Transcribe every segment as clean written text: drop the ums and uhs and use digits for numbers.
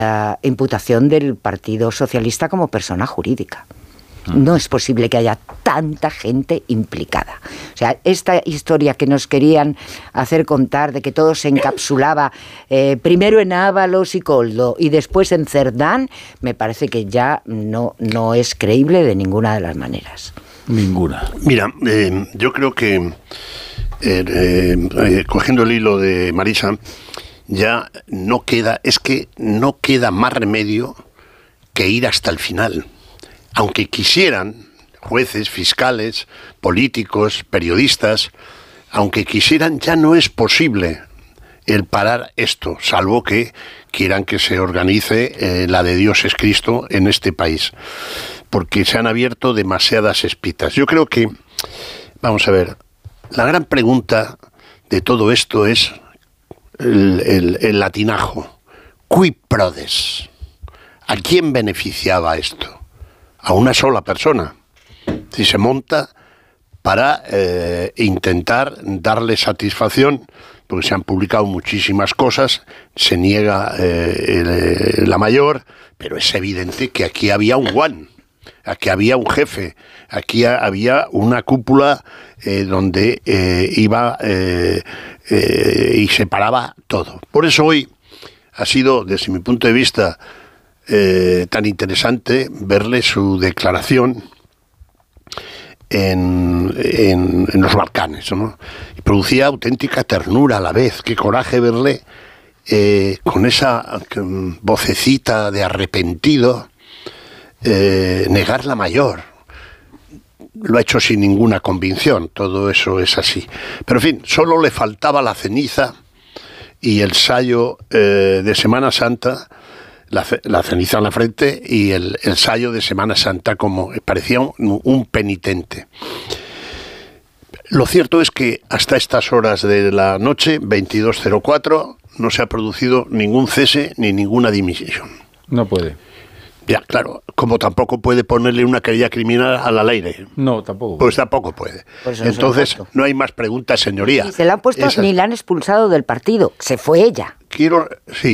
imputación del Partido Socialista como persona jurídica. No es posible que haya tanta gente implicada. O sea, esta historia que nos querían hacer contar de que todo se encapsulaba primero en Ábalos y Koldo y después en Cerdán, me parece que ya no es creíble de ninguna de las maneras. Ninguna. Mira, yo creo que cogiendo el hilo de Marisa, ya no queda más remedio que ir hasta el final. Aunque quisieran, jueces, fiscales, políticos, periodistas, aunque quisieran, ya no es posible el parar esto, salvo que quieran que se organice la de Dios es Cristo en este país, porque se han abierto demasiadas espitas. Yo creo que, vamos a ver, la gran pregunta de todo esto es el latinajo. Qui prodest? ¿A quién beneficiaba esto? A una sola persona. Si se monta para intentar darle satisfacción, porque se han publicado muchísimas cosas, se niega la mayor, pero es evidente que aquí había un one, aquí había un jefe, aquí había una cúpula donde iba y separaba todo. Por eso hoy ha sido, desde mi punto de vista, tan interesante verle su declaración en los Balcanes, ¿no? Y producía auténtica ternura a la vez, qué coraje verle con esa vocecita de arrepentido negar la mayor. Lo ha hecho sin ninguna convicción, todo eso es así. Pero en fin, solo le faltaba la ceniza y el sayo de Semana Santa, la ceniza en la frente y el sayo de Semana Santa, como parecía un penitente. Lo cierto es que hasta estas horas de la noche, 22:04, no se ha producido ningún cese ni ninguna dimisión. No puede. Ya, claro, como tampoco puede ponerle una querella criminal al aire. No, tampoco. Pues tampoco puede. Entonces, no hay más preguntas, señoría. Ni se la han puesto ni la han expulsado del partido. Se fue ella. Quiero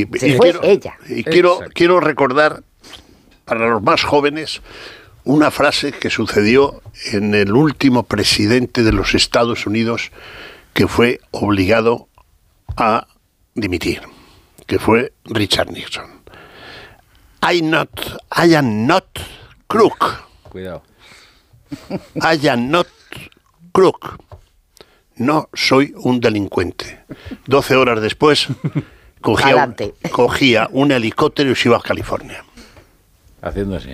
recordar para los más jóvenes una frase que sucedió en el último presidente de los Estados Unidos que fue obligado a dimitir, que fue Richard Nixon. I am not crook. Cuidado. I am not crook. No soy un delincuente. 12 horas después cogía un helicóptero y se iba a California. Haciendo así.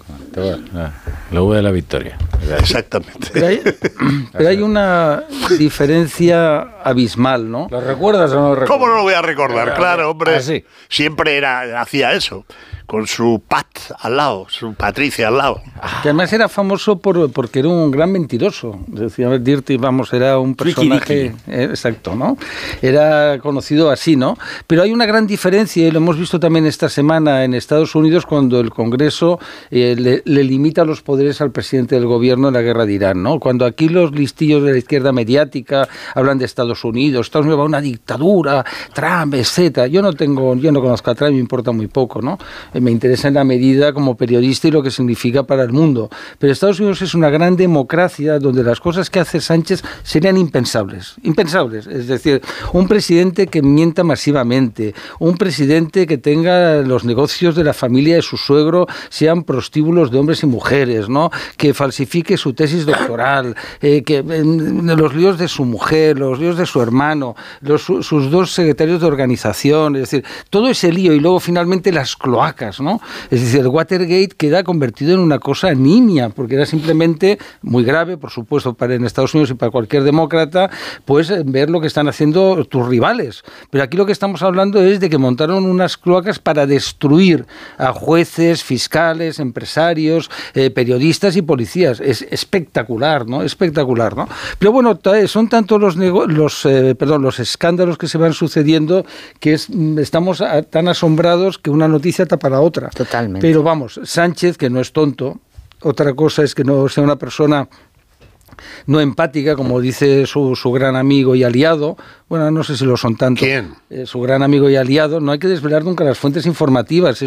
La V de la victoria. Exactamente. Pero hay una diferencia abismal, ¿no? ¿Lo recuerdas o no lo recuerdas? ¿Cómo no lo voy a recordar? Claro, hombre. ¿Sí? Siempre hacía eso, con su Pat al lado, su Patricia al lado. Que además era famoso porque era un gran mentiroso. Decía Dirty, vamos, era un personaje... exacto, ¿no? Era conocido así, ¿no? Pero hay una gran diferencia, y lo hemos visto también esta semana en Estados Unidos, cuando el Congreso le limita los poderes al presidente del gobierno en la guerra de Irán, ¿no? Cuando aquí los listillos de la izquierda mediática hablan de Estados Unidos va a una dictadura, Trump, etcétera. Yo no conozco a Trump, me importa muy poco, ¿no? Me interesa en la medida como periodista y lo que significa para el mundo. Pero Estados Unidos es una gran democracia donde las cosas que hace Sánchez serían impensables. Es decir, un presidente que mienta masivamente, un presidente que tenga los negocios de la familia de su suegro sean prostíbulos de hombres y mujeres, ¿no? Que falsifique su tesis doctoral, que los líos de su mujer, los líos de su hermano, sus dos secretarios de organización, es decir, todo ese lío y luego finalmente las cloacas, ¿no? Es decir, el Watergate queda convertido en una cosa nimia, porque era simplemente muy grave, por supuesto, en Estados Unidos y para cualquier demócrata, pues ver lo que están haciendo tus rivales. Pero aquí lo que estamos hablando es de que montaron unas cloacas para destruir a jueces, fiscales, empresarios, periodistas y policías. Es espectacular, ¿no? Espectacular, ¿no? Pero bueno, son tantos los escándalos que se van sucediendo que estamos tan asombrados que una noticia tapa la otra. Totalmente. Pero vamos, Sánchez, que no es tonto, otra cosa es que no sea una persona no empática, como dice su gran amigo y aliado. Bueno, no sé si lo son tanto. ¿Quién? Su gran amigo y aliado. No hay que desvelar nunca las fuentes informativas.